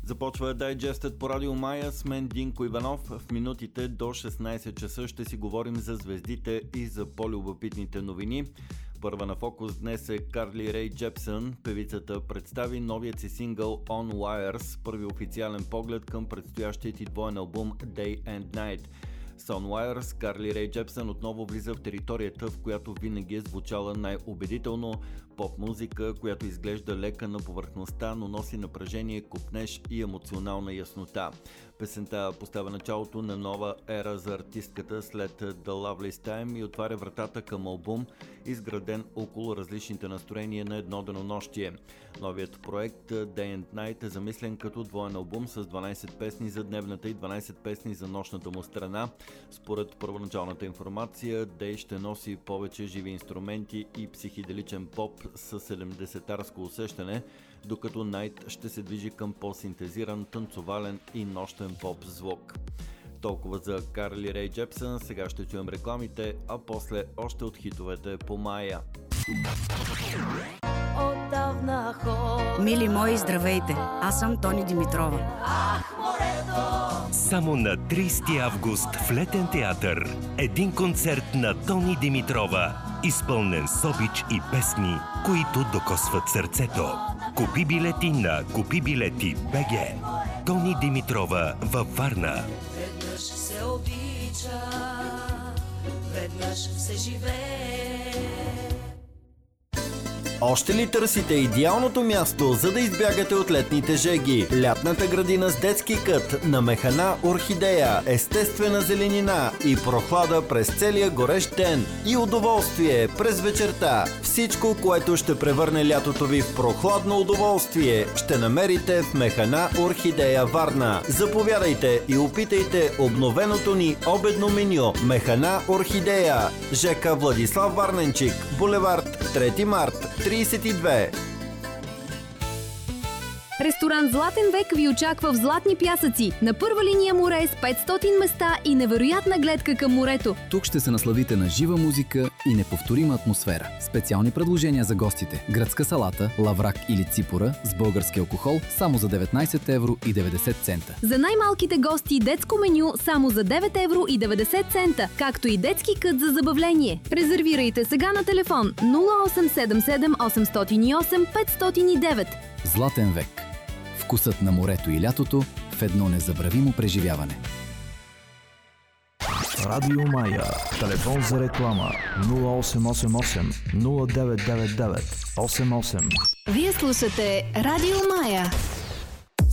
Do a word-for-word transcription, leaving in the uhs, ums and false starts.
Започва Дайджестът по Радио Мая с мен Динко Иванов. В минутите до шестнайсет часа ще си говорим за звездите и за по-любопитните новини. Първа на фокус днес е Карли Рей Джепсън. Певицата представи новият си сингъл On Wires, първи официален поглед към предстоящият и двоен албум Day and Night. С On Wires Карли Рей Джепсън отново влиза в територията, в която винаги е звучала най-убедително. Поп-музика, която изглежда лека на повърхността, но носи напрежение, копнеж и емоционална яснота. Песента поставя началото на нова ера за артистката след The Loveliest Time и отваря вратата към албум, изграден около различните настроения на едно денонощие. Новият проект Day and Night е замислен като двоен албум с дванайсет песни за дневната и дванайсет песни за нощната му страна. Според първоначалната информация, Day ще носи повече живи инструменти и психоделичен поп с седемдесетарско усещане, докато Night ще се движи към по-синтезиран, танцовален и нощен поп звук. Толкова за Карли Рей Джепсън, сега ще чуем рекламите, а после още от хитовете по Мая. Мили мои, здравейте! Аз съм Тони Димитрова. Само на трийсети август в Летен театър един концерт на Тони Димитрова, изпълнен с обич и песни, които докосват сърцето. Купи билети на Купи билети БГ. Тони Димитрова във Варна. Веднъж се обича, веднъж се живее. Още ли търсите идеалното място, за да избягате от летните жеги? Лятната градина с детски кът на Механа Орхидея, естествена зеленина и прохлада през целия горещ ден и удоволствие през вечерта. Всичко, което ще превърне лятото ви в прохладно удоволствие, ще намерите в Механа Орхидея Варна. Заповядайте и опитайте обновеното ни обедно меню. Механа Орхидея, ЖК Владислав Варненчик, булевард трети март, трийсет и две. Ресторант Златен век ви очаква в Златни пясъци, на първа линия море с петстотин места и невероятна гледка към морето. Тук ще се насладите на жива музика и неповторима атмосфера. Специални предложения за гостите: гръцка салата, лаврак или ципора с български алкохол само за деветнайсет евро и деветдесет цента. За най-малките гости детско меню само за девет евро и деветдесет цента, както и детски кът за забавление. Резервирайте сега на телефон нула осем седем седем осемстотин и осем петстотин и девет. Златен век. Вкусът на морето и лятото в едно незабравимо преживяване. Радио Мая. Телефон за реклама нула осем осем осем нула девет девет девет осем осем. Вие слушате Радио Мая.